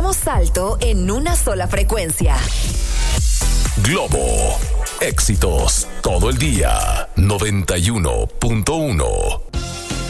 Damos salto en una sola frecuencia. Globo. Éxitos todo el día. 91.1.